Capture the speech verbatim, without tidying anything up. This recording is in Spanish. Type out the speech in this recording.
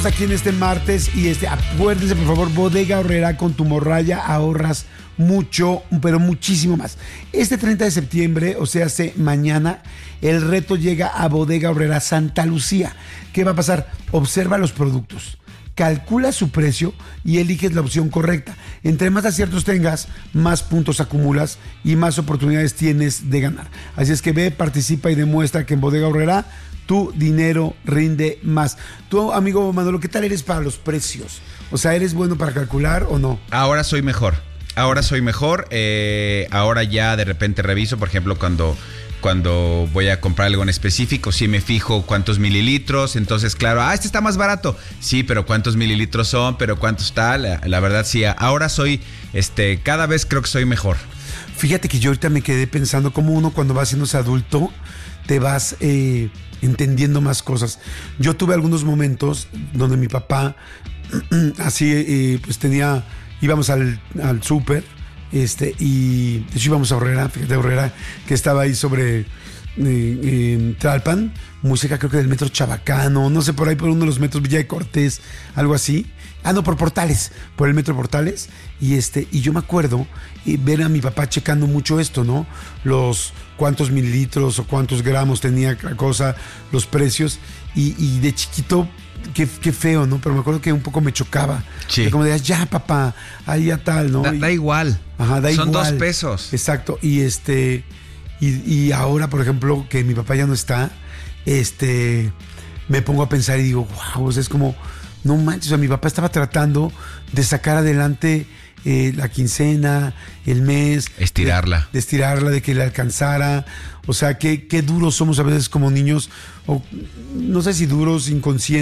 estamos aquí en este martes y este, acuérdense por favor, Bodega Aurrerá, con tu morralla ahorras mucho, pero muchísimo más. Este treinta de septiembre, o sea, hace mañana, el reto llega a Bodega Aurrerá Santa Lucía. ¿Qué va a pasar? Observa los productos, calcula su precio y eliges la opción correcta. Entre más aciertos tengas, más puntos acumulas y más oportunidades tienes de ganar. Así es que ve, participa y demuestra que en Bodega Aurrerá tu dinero rinde más. Tú, amigo Manolo, ¿qué tal eres para los precios? O sea, ¿eres bueno para calcular o no? Ahora soy mejor. Ahora soy mejor. Eh, ahora ya de repente reviso, por ejemplo, cuando... Cuando voy a comprar algo en específico, sí me fijo cuántos mililitros, entonces claro, ah, este está más barato. Sí, pero cuántos mililitros son, pero cuántos está, la, la verdad sí, ahora soy, este, cada vez creo que soy mejor. Fíjate que yo ahorita me quedé pensando cómo uno cuando va haciéndose adulto, te vas eh, entendiendo más cosas. Yo tuve algunos momentos donde mi papá, así, eh, pues tenía, íbamos al, al súper, Este, y de hecho íbamos a Aurrerá, fíjate, Aurrerá, que estaba ahí sobre eh, eh, Tlalpan, muy cerca creo que del metro Chabacano, no sé, por ahí por uno de los metros Villa de Cortés, algo así. Ah, no, por Portales, por el metro Portales. Y este, y yo me acuerdo eh, ver a mi papá checando mucho esto, ¿no? Los cuántos mililitros o cuántos gramos tenía cada cosa, los precios. Y, y de chiquito, Qué, qué feo, ¿no? Pero me acuerdo que un poco me chocaba. Sí. Como decías, ya, papá, ahí ya tal, ¿no? Da, da igual. Ajá, da Son igual. dos pesos. Exacto. Y este, y, y ahora, por ejemplo, que mi papá ya no está, este, me pongo a pensar y digo, wow, o sea, es como, no manches, o sea, mi papá estaba tratando de sacar adelante eh, la quincena, el mes. Estirarla. De, de estirarla, de que le alcanzara. O sea, qué, qué duros somos a veces como niños, o no sé si duros, inconscientes.